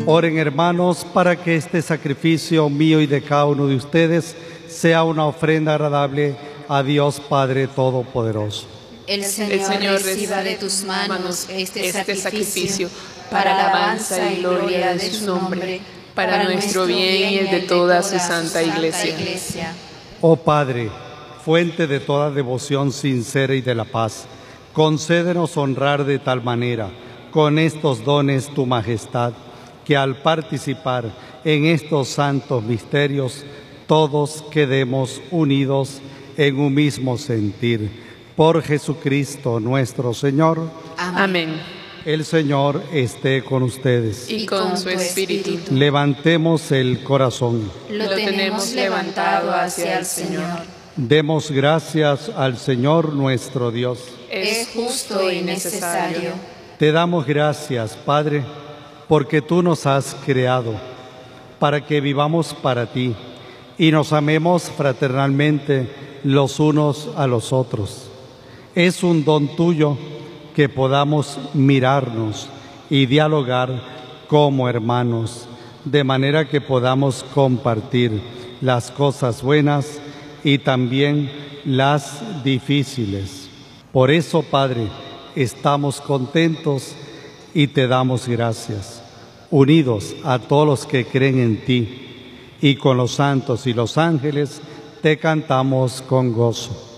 Oren, hermanos, para que este sacrificio mío y de cada uno de ustedes sea una ofrenda agradable a Dios Padre Todopoderoso. El Señor reciba de tus manos este sacrificio para alabanza y gloria de su nombre, para nuestro bien y el de toda su santa Iglesia. Oh Padre, fuente de toda devoción sincera y de la paz, concédenos honrar de tal manera con estos dones tu majestad, que al participar en estos santos misterios, todos quedemos unidos en un mismo sentir. Por Jesucristo nuestro Señor. Amén. El Señor esté con ustedes. Y con su espíritu. Levantemos el corazón. Lo tenemos levantado hacia el Señor. Demos gracias al Señor nuestro Dios. Es justo y necesario. Te damos gracias, Padre, porque tú nos has creado para que vivamos para ti y nos amemos fraternalmente los unos a los otros. Es un don tuyo que podamos mirarnos y dialogar como hermanos, de manera que podamos compartir las cosas buenas y también las difíciles. Por eso, Padre, estamos contentos y te damos gracias, unidos a todos los que creen en ti, y con los santos y los ángeles te cantamos con gozo.